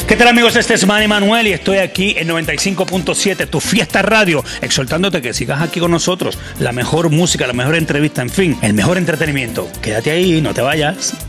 ¿Qué tal, amigos? Este es Manny Manuel y estoy aquí en 95.7, tu fiesta radio, exhortándote que sigas aquí con nosotros. La mejor música, la mejor entrevista, en fin, el mejor entretenimiento. Quédate ahí, no te vayas.